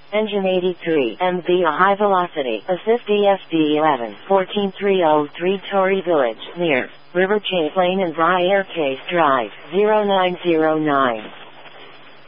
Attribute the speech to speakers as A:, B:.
A: Engine 83 MB, a high velocity, assist ESD 11, 14303 Torrey Village, near River Chase Lane and Briarcase Drive, 0909.